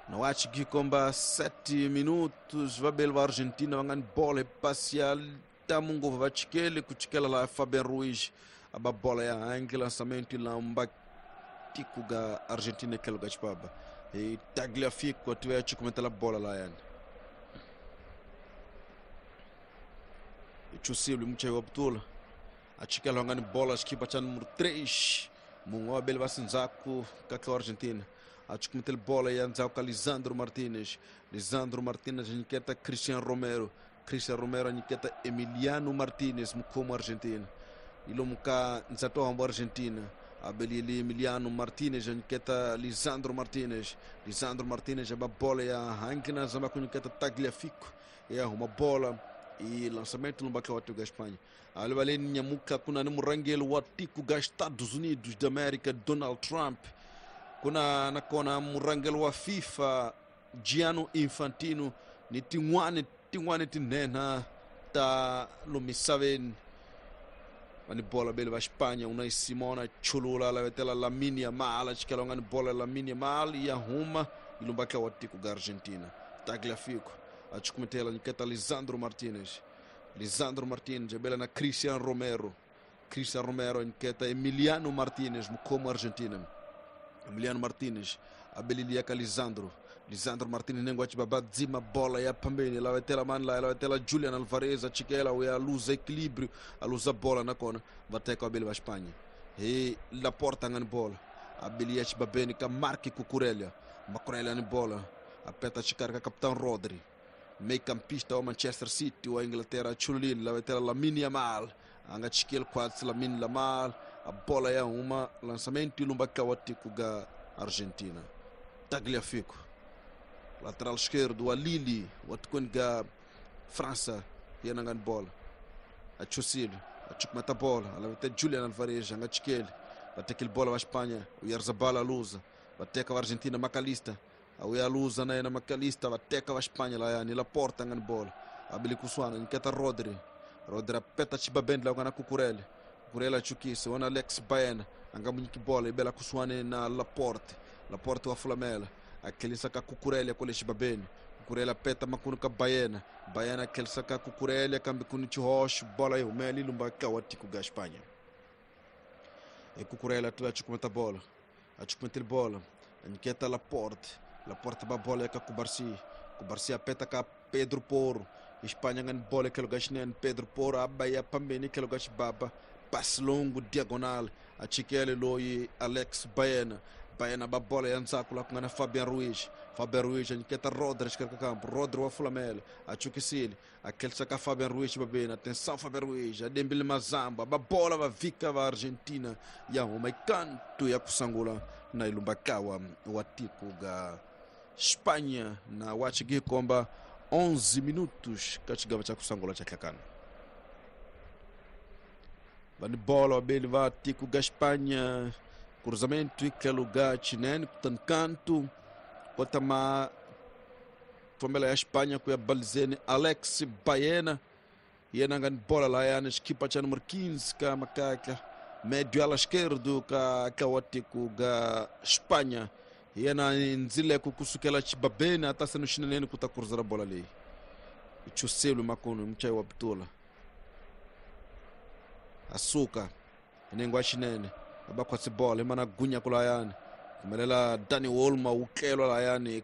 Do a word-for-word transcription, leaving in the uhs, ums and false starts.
Na watch gikomba sete minutos vabel va Argentina vangan bola parcial tamungo va chikele kuchikela la Fabian Ruiz aba bola ya angle lançamento la mbatiku ga Argentina kelo gachbaba e Tagliafico atuwe chikomenta la bola la yani Chusilo mchezo wa butula achikela ngani bola skipa chan número três mungo abel vasinzaku kaka Argentina achikumtel bola ya nzauka Lisandro Martinez Lisandro Martinez niketa Cristiano Romero Cristiano Romero niketa Emiliano Martinez mkomo Argentina ilo muka nzato wa Argentina abeli Emiliano Martinez niketa Lisandro Martinez Lisandro Martinez aba bola ya hankina zama kuniketa Tagliafico ya uma bola e lançamento no bacalhau da Espanha. Alvale nyamuka kuna ni murangelo wa tiku ga Estados Unidos da América Donald Trump. Kuna nakona murangelo wa FIFA Gianni Infantino ni tingwane tingwane tinena ta lumisaven. Mani bola bele va Espanha una Simona Chulula la vetela la minia mala chikala ngani bola la minia mal ya huma ilumba kwa tiku ga Argentina. Tagliafico achukumetela niketa Lisandro Martinez Lisandro Martinez bela na Cristiano Romero Cristiano Romero niketa Emiliano Martinez mkomo Argentina Emiliano Martinez abelilia ka Lisandro Lisandro Martinez nengo achibaba dzima bola ya pambeni la vetela man la la vetela Julian Alvarez achikela ya luza equilíbrio a luza bola na kona vateka abeli va Espanha e la porta ngani bola abelia chibabeni ka Marque Cucurella Cucurella ni bola apeta chikarka capitão Rodri meio campista ao Manchester City ou a Inglaterra Chulin la vetela Lamine Yamal anga chikel quase Lamine Yamal a bola é uma lançamento lumba kawatiku ga Argentina Tagliafico lateral esquerdo a Lili watkun ga França yanangan bola a Chusil a chukmata bola la vetela Julian Alvarez anga chikel batekel bola wa Espanha o Yarzabala luza bateka wa Argentina Macalista au ya luza na na Macalista bateka wa Espanha la yani la porta ngan bola abili kuswana niketa Rodri Rodri peta chibabend la ngana Cucurella Cucurella chukisi wana Alex Baena anga munyiki bola ibela kuswane na la porta la porta wa Flamela aquele saka Cucurella kole chibabeni Cucurella peta makunu ka Baena Baena aquele saka Cucurella kambi kuni chihosh bola yo meli lumba kawatiku ga Espanha e Cucurella tu achukumeta bola achukumeta bola niketa la porta La porta ba bola ka Kubarsi Kubarsi apeta ka Pedro Porro Espanha ngan bola que logashnen Pedro Porro abaya pambeni que logash baba passe longo diagonal a chikele loyi Alex Baena Baena ba bola yanzakula ngana Fabian Ruiz Fabian Ruiz niketa Rodri escarca campo Rodri wa Flamel a chukisili aquele saca Fabian Ruiz babena atenção Fabian Ruiz a Dembele Mazamba ba bola va vika va Argentina ya uma canto ya kusangula na ilumbakawa watiku ga Espanha na wachigi komba onze minutos kachigava cha kusangula cha kakana bani bola bele va tiku ga Espanha cruzamento e que lugar chinen tancanto potama fomela ya Espanha com a Balzene Alex Baena e nangan bola lá ya equipa cha número quinze ka makaka médio ala esquerdo ka kawatiku ga Espanha yana nzile kukusukela chibabeni hata sanu shinaneni kutakurzara bola le ichuselu makono mchai wa bitola asuka inengwa shinene abakwa bola imana gunya kula yani kumelela Dani Olmo ukelo la yani